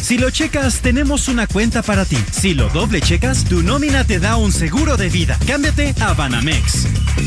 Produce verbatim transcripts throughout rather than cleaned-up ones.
Si lo checas, tenemos una cuenta para ti. Si lo doble checas, tu nómina te da un seguro de vida. Cámbiate a Banamex.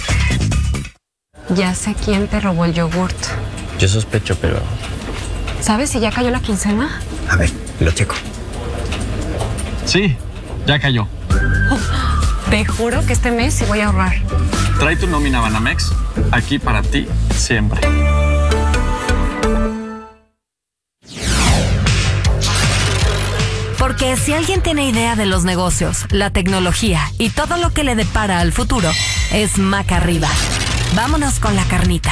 Ya sé quién te robó el yogurt. Yo sospecho, pero... ¿Sabes si ya cayó la quincena? A ver, lo checo. Sí, ya cayó. Oh, te juro que este mes sí voy a ahorrar. Trae tu nómina Banamex, aquí para ti, siempre. Porque si alguien tiene idea de los negocios, la tecnología y todo lo que le depara al futuro, es Maca Arriba. Vámonos con la carnita.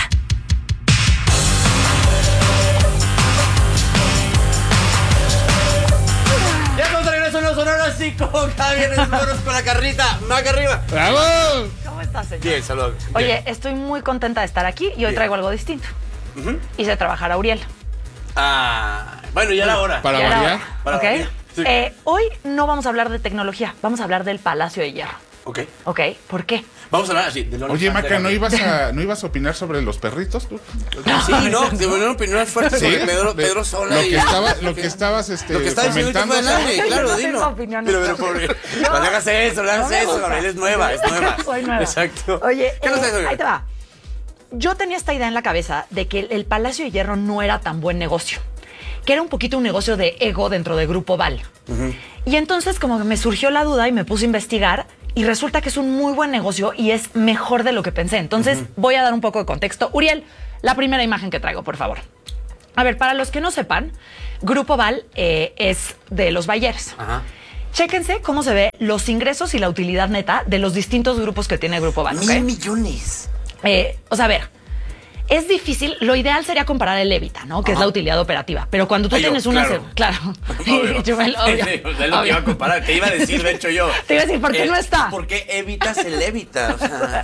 Ya estamos de regreso en los sonoros y con Javier Esmoros con la carnita. Maca Arriba. ¡Bravo! ¿Cómo estás, señor? Bien, saludos. Oye, Bien. estoy muy contenta de estar aquí y hoy Bien. traigo algo distinto. Uh-huh. Hice trabajar a Uriel. Ah, bueno, ya era hora. Para Ya era variar. hora, Para ¿ok? variar, sí. Eh, hoy no vamos a hablar de tecnología, vamos a hablar del Palacio de Hierro. Ok. ¿Ok? ¿Por qué? Vamos a hablar así. De Oye, Maca, ¿no ibas a, ¿no ibas a opinar sobre los perritos tú? Sí, no, de una opinión fuerte sobre Pedro, De- Pedro Sola. Lo y- que, estaba, lo que estabas este, Lo que estaba diciendo ahorita comentando. fue adelante, claro, no dilo. tengo opinión. Pero, pero, pobre. No le hagas eso, no le hagas No me eso, gusta. Gabriel, es nueva, es nueva. Soy nueva. Exacto. Oye, ¿Qué nos eh, traes, oiga? ahí te va. Yo tenía esta idea en la cabeza de que el Palacio de Hierro no era tan buen negocio, que era un poquito un negocio de ego dentro de Grupo Val. Uh-huh. Y entonces como que me surgió la duda y me puse a investigar y resulta que es un muy buen negocio y es mejor de lo que pensé. Entonces uh-huh. voy a dar un poco de contexto. Uriel, la primera imagen que traigo, por favor. A ver, para los que no sepan, Grupo Val eh, es de los Bayeres. Ajá. Chéquense cómo se ve los ingresos y la utilidad neta de los distintos grupos que tiene Grupo Val. Mil ¿okay? millones. Eh, o sea, a ver, es difícil, lo ideal sería comparar el EBITDA, ¿no? Que Ajá. es la utilidad operativa. Pero cuando tú Ay, yo, tienes una... claro. se- Claro. Obvio. Yo me lo- obvio. Sí, o sea, es lo que iba a comparar. Te iba a decir, de hecho, yo. Te iba a decir, ¿por qué Eh, no está? ¿Por qué evitas el evita? O sea,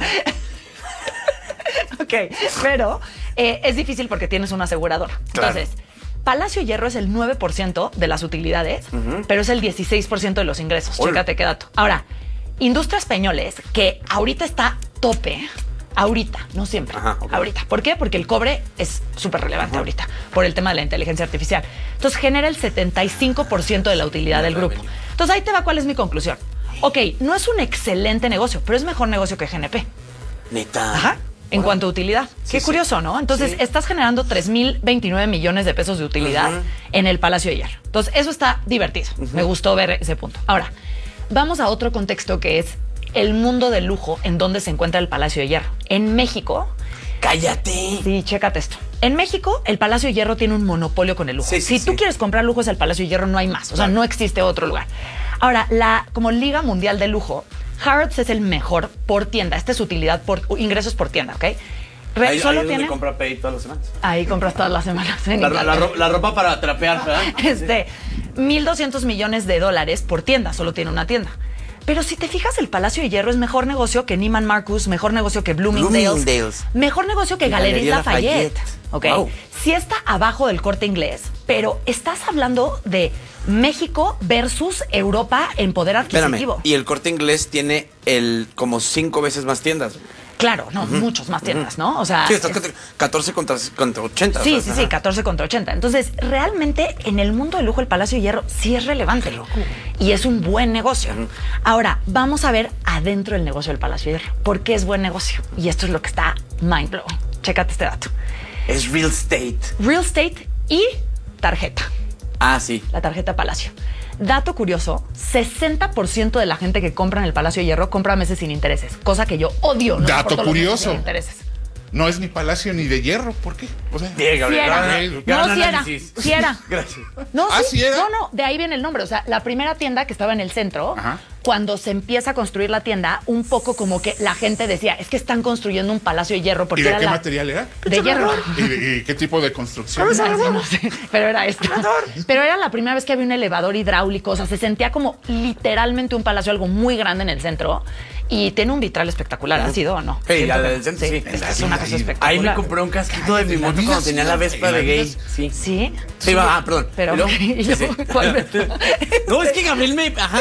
Ok, pero eh, es difícil porque tienes una aseguradora. Claro. Entonces, Palacio Hierro es el nueve por ciento de las utilidades, uh-huh. pero es el dieciséis por ciento de los ingresos. Hola. Chécate qué dato. Ahora, Industrias Peñoles, que ahorita está tope, ahorita, no siempre, Ajá, okay. ahorita. ¿Por qué? Porque el cobre es súper relevante uh-huh. ahorita, por el tema de la inteligencia artificial. Entonces, genera el setenta y cinco por ciento de la utilidad no, del grupo. Bien. Entonces, ahí te va cuál es mi conclusión. Ok, no es un excelente negocio, pero es mejor negocio que G N P. Neta. Ajá. En Bueno. cuanto a utilidad. Sí, Qué sí. curioso, ¿no? Entonces, Sí. estás generando tres mil veintinueve millones de pesos de utilidad Uh-huh. en el Palacio de Hierro. Entonces, eso está divertido. Uh-huh. Me gustó ver ese punto. Ahora, vamos a otro contexto que es el mundo del lujo en donde se encuentra el Palacio de Hierro. En México... ¡Cállate! Sí, chécate esto. En México, el Palacio de Hierro tiene un monopolio con el lujo. Sí, sí, si tú sí. quieres comprar lujos al Palacio de Hierro, no hay más. O sea, Claro. no existe otro lugar. Ahora, la como Liga Mundial de Lujo, Harrods es el mejor por tienda. Esta es su utilidad por ingresos por tienda, ¿ok? Re- Ahí, solo ahí es tiene... donde compra Pay todas las semanas. Ahí compras todas las semanas. En La, la, Inglaterra. ro- la ropa para trapear, ¿verdad? Este, mil doscientos millones de dólares por tienda, solo tiene una tienda. Pero si te fijas, el Palacio de Hierro es mejor negocio que Neiman Marcus, mejor negocio que Bloomingdale's, Bloomingdale's. mejor negocio que Galerías Galería Lafayette. Lafayette. ¿Ok? Wow. Sí está abajo del Corte Inglés, pero estás hablando de México versus Europa en poder adquisitivo. Espérame, y el Corte Inglés tiene el como cinco veces más tiendas. Claro, no, uh-huh. muchos más tiendas, ¿no? O sea, Sí, estás es- catorce contra, contra ochenta. Sí, o sea, sí, sí, ajá. catorce contra ochenta. Entonces, realmente en el mundo de lujo el Palacio de Hierro sí es relevante. Y es un buen negocio. Uh-huh. Ahora, vamos a ver adentro del negocio del Palacio de Hierro. ¿Por qué es buen negocio? Y esto es lo que está mind blowing. Chécate este dato. Es real estate. Real estate y tarjeta. Ah, sí. La tarjeta Palacio. Dato curioso, sesenta por ciento de la gente que compra en el Palacio de Hierro compra meses sin intereses, cosa que yo odio. No Dato soporto los meses curioso. sin intereses. No es ni Palacio ni de Hierro, ¿por qué? O sea, Bien, Sí Gabriel. era. gran- gran No, sí era. análisis. Sí era. Gracias. No, Ah, sí. ¿sí era? No, no, de ahí viene el nombre. O sea, la primera tienda que estaba en el centro, Ajá. cuando se empieza a construir la tienda, un poco como que la gente decía, es que están construyendo un Palacio de Hierro. Porque ¿y de era qué la- material era? De hierro. ¿Y, de- y qué tipo de construcción? No, sí, no sé, pero era esto. Pero era la primera vez que había un elevador hidráulico. O sea, se sentía como literalmente un palacio, algo muy grande en el centro. Y tiene un vitral espectacular. ¿Ha sido o no? Sí, Siento la que- del centro, sí. Es, es una cosa espectacular. Ahí me compré un casquito de mi moto vida cuando tenía la sí, Vespa en la de vida gay. sí. Sí. Sí. Sí, va, ah, perdón. Pero, ¿Y luego? ¿y Sí, luego? sí. ¿Cuál Vespa? No, es que Gabriel me... Ajá.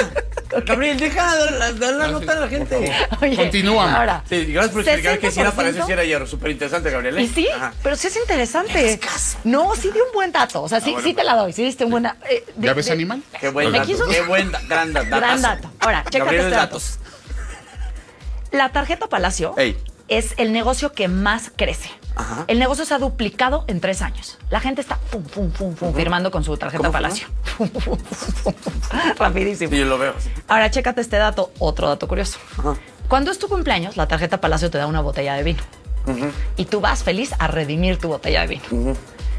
Gabriel, deja dar la, dar la nota a la gente. Oye, Continúa. ahora, Sí, gracias por explicar que si era para eso sesenta por ciento sí era hierro. Súper interesante, Gabriel. ¿eh? Y sí, Ajá. pero sí es interesante. No, sí dio un buen dato. O sea, sí, bueno, sí te la doy. Sí diste un buen dato. Eh, de- ¿Ya ves de- animal? Qué buen Me dato. quiso- Qué buen da- gran dato. Gran dato. Ahora, chécate Gabriel, este dato. datos. La tarjeta Palacio Ey. es el negocio que más crece. Ajá. El negocio se ha duplicado en tres años. La gente está fum, fum, fum, fum, firmando con su tarjeta ¿Cómo Palacio. Rapidísimo. Sí, yo lo veo. Ahora, chécate este dato, otro dato curioso. Ajá. Cuando es tu cumpleaños, la tarjeta Palacio te da una botella de vino. Y tú vas feliz a redimir tu botella de vino.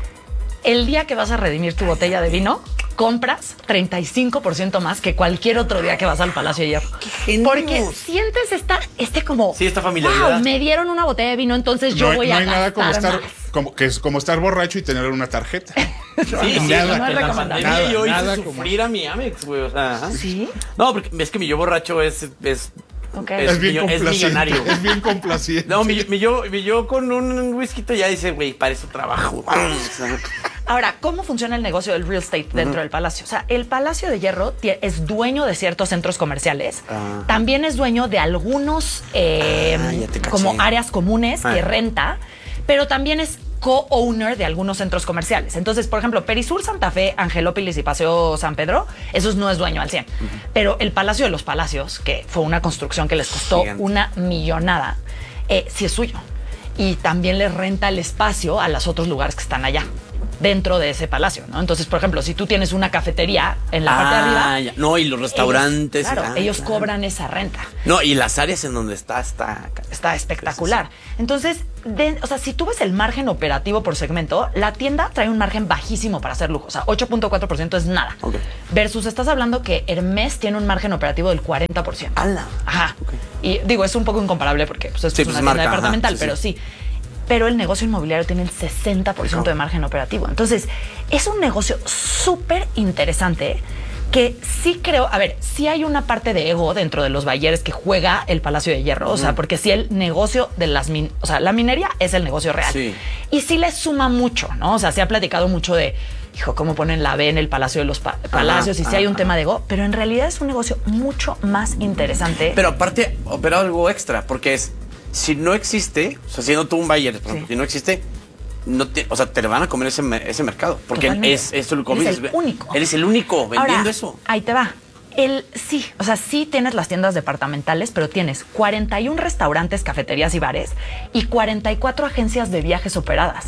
El día que vas a redimir tu botella de vino, compras treinta y cinco por ciento más que cualquier otro día que vas al Palacio de Hierro. genios! Porque sientes esta, este como... Sí, esta familiaridad. Wow, me dieron una botella de vino, entonces yo no, voy no a hay nada como gastar estar, más. como, que es como estar borracho y tener una tarjeta. Sí, sí, Nada, no es en la recomendable. pandemia yo hice Nada sufrir como- a mi Amex, güey. O sea, ajá. ¿Sí? No, porque es que mi yo borracho es, es, Ok. es, Es bien millo- es complaciente. millonario. Es bien complaciente. No, mi, mi yo, mi yo con un whisky ya dice, güey, para eso trabajo. O sea, Ahora, ¿cómo funciona el negocio del real estate dentro del Palacio? O sea, el Palacio de Hierro tie- es dueño de ciertos centros comerciales. Ah. También es dueño de algunos eh, Ah, ya te caché. como áreas comunes Ah. que renta, pero también es co-owner de algunos centros comerciales. Entonces, por ejemplo, Perisur, Santa Fe, Angelópolis y Paseo San Pedro, esos no es dueño al cien. Pero el Palacio de los Palacios, que fue una construcción que les costó Gigante. una millonada, eh, sí es suyo. Y también les renta el espacio a los otros lugares que están allá, dentro de ese palacio, ¿no? Entonces, por ejemplo, si tú tienes una cafetería en la parte de ah, arriba... ya. No, y los restaurantes. Ellos, claro, ah, ellos claro. cobran esa renta. No, y las áreas en donde está, está. Está espectacular. Entonces, de- o sea, si tú ves el margen operativo por segmento, la tienda trae un margen bajísimo para hacer lujo. O sea, ocho punto cuatro por ciento es nada. Ok. Versus estás hablando que Hermès tiene un margen operativo del cuarenta por ciento. ¡Hala! Ajá. Y digo, es un poco incomparable porque pues, esto Sí, es pues, una marca, tienda ajá, departamental, sí, pero sí. sí. Pero el negocio inmobiliario tiene el sesenta por ciento de margen operativo. Entonces, es un negocio súper interesante que sí creo, a ver, sí hay una parte de ego dentro de los Bayeres que juega el Palacio de Hierro, o sea, porque sí el negocio de las, min o sea, la minería es el negocio real. Sí. Y sí le suma mucho, ¿no? O sea, se ha platicado mucho de, hijo, cómo ponen la B en el Palacio de los pa Palacios y sí hay un tema de ego, pero en realidad es un negocio mucho más interesante. Pero aparte, opera algo extra, porque es, si no existe, o sea, siendo tú un Bayer, por ejemplo, Sí. si no existe, no te, o sea, te van a comer ese, me- ese mercado. Porque Totalmente. es, es lo que Eres dices, el único. Eres el único vendiendo Ahora, eso. Ahí te va. El, sí, o sea, sí tienes las tiendas departamentales, pero tienes cuarenta y uno restaurantes, cafeterías y bares y cuarenta y cuatro agencias de viajes operadas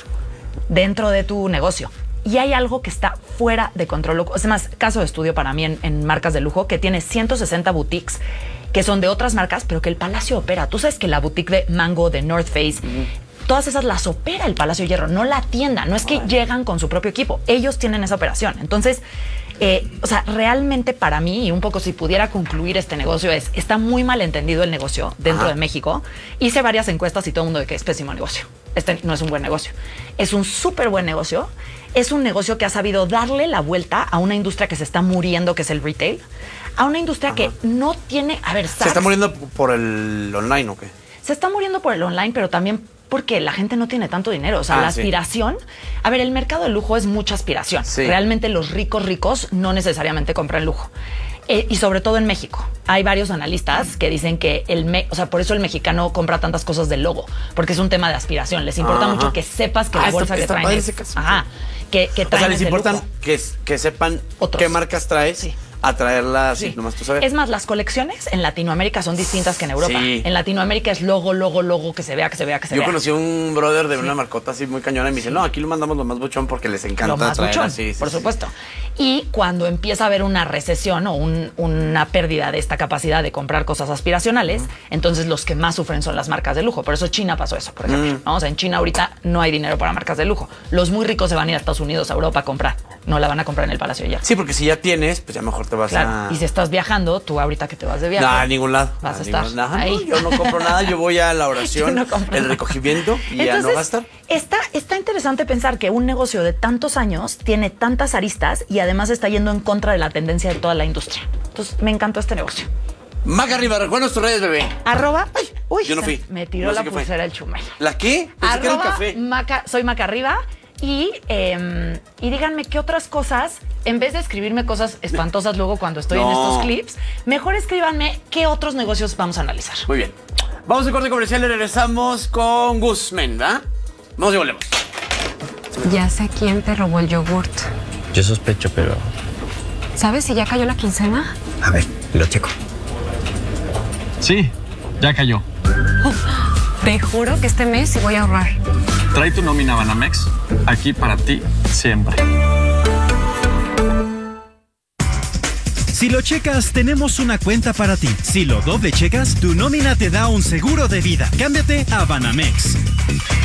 dentro de tu negocio. Y hay algo que está fuera de control. Es más, caso de estudio para mí en, en marcas de lujo, que tiene ciento sesenta boutiques que son de otras marcas, pero que el Palacio opera. Tú sabes que la boutique de Mango, de North Face, todas esas las opera el Palacio de Hierro, no la tienda. No es que llegan con su propio equipo, ellos tienen esa operación. Entonces, eh, o sea, realmente para mí, y un poco si pudiera concluir este negocio, es, está muy mal entendido el negocio dentro Ajá. de México. Hice varias encuestas y todo el mundo de que es pésimo negocio. Este no es un buen negocio. Es un súper buen negocio. Es un negocio que ha sabido darle la vuelta a una industria que se está muriendo, que es el retail, a una industria que no tiene, a ver, ¿Se está Saks- muriendo por el online o qué? se está muriendo por el online, pero también porque la gente no tiene tanto dinero. O sea, Ah, la sí. aspiración. A ver, el mercado de lujo es mucha aspiración. Sí. Realmente los ricos ricos no necesariamente compran lujo. Eh, y sobre todo en México. Hay varios analistas que dicen que el me o sea, por eso el mexicano compra tantas cosas del logo, porque es un tema de aspiración. Les importa Ajá. mucho que sepas que Ah, la está- bolsa que está traen padre es, ese caso. ajá, que, que O traen sea, les es de importan lujo. que, que sepan Otros. qué marcas traes, Sí. a traerlas, Sí. y nomás tú sabes. Es más, las colecciones en Latinoamérica son distintas que en Europa. Sí. En Latinoamérica es logo, logo, logo, que se vea, que se vea, que se Yo vea. conocí a un brother de una marcota así muy cañona y me dice, no, aquí lo mandamos lo más buchón porque les encanta Lo más traer buchón, así. sí, por sí. supuesto. Y cuando empieza a haber una recesión o un- una pérdida de esta capacidad de comprar cosas aspiracionales, entonces los que más sufren son las marcas de lujo. Por eso China pasó eso, por ejemplo. Mm. ¿no? O sea, en China ahorita no hay dinero para marcas de lujo. Los muy ricos se van a ir a Estados Unidos, a Europa a comprar. No la van a comprar en el Palacio de Hierro. Sí, porque si ya tienes, pues ya mejor te vas Claro. a... Y si estás viajando, tú ahorita que te vas de viaje. No, a ningún lado. Vas a ningún estar lado. ahí. No, yo no compro nada, yo voy a la Yo oración, no compro el nada. recogimiento y ya no va a estar. Está, está interesante pensar que un negocio de tantos años tiene tantas aristas y además está yendo en contra de la tendencia de toda la industria. Entonces, me encantó este negocio. Maca arriba, recuerda tus redes, bebé. Arroba. Uy, yo no se- fui. Me tiró No sé la qué fue. pulsera el chumel. ¿La qué? Pensé que era el Arroba café. Maca, soy Maca arriba. Y, eh, y díganme qué otras cosas, en vez de escribirme cosas espantosas luego cuando estoy No. en estos clips, mejor escríbanme qué otros negocios vamos a analizar. Muy bien. Vamos al corte comercial y regresamos con Guzmán, ¿verdad? Vamos y volvemos. Ya sé quién te robó el yogurt. Yo sospecho, pero... ¿Sabes si ya cayó la quincena? A ver, lo checo. Sí, ya cayó. Te juro que este mes sí voy a ahorrar. Trae tu nómina Banamex aquí para ti siempre. Si lo checas, tenemos una cuenta para ti. Si lo doble checas, tu nómina te da un seguro de vida. Cámbiate a Banamex.